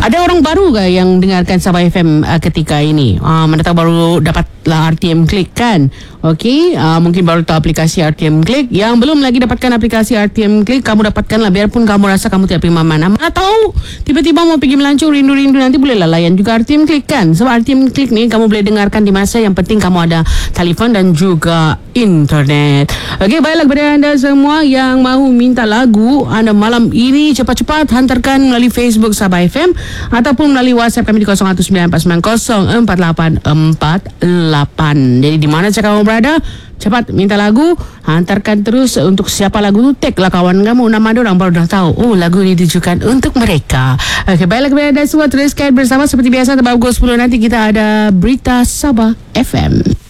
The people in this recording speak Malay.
Ada orang baru ke yang dengarkan Sabah FM ketika ini? Mana tahu baru dapatlah RTM Click kan? Okey, mungkin baru tahu aplikasi RTM Click. Yang belum lagi dapatkan aplikasi RTM Click, kamu dapatkanlah, biarpun kamu rasa kamu tidak pergi mana. Mana tahu tiba-tiba mau pergi melancong rindu-rindu, nanti bolehlah layan juga RTM Click kan? Sebab RTM Click ni kamu boleh dengarkan di masa yang penting kamu ada telefon dan juga internet. Okey, baiklah kepada anda semua yang mahu minta lagu anda malam ini, cepat-cepat hantarkan melalui Facebook Sabah FM ataupun melalui WhatsApp kami di 0194904848. Jadi di mana saja kamu berada, cepat minta lagu, hantarkan terus. Untuk siapa lagu tu, tag lah kawan kamu, nama dia orang baru dah tahu, oh lagu ni ditujukan untuk mereka. Okey, baiklah kepada anda semua, teruskan bersama seperti biasa. Pada pukul 10 nanti kita ada Berita Sabah FM.